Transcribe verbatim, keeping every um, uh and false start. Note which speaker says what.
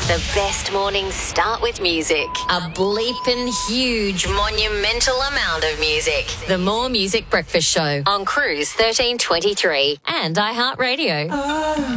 Speaker 1: The best mornings start with music. A bleeping huge monumental amount of music. The More Music Breakfast Show on Cruise thirteen twenty-three and iHeartRadio.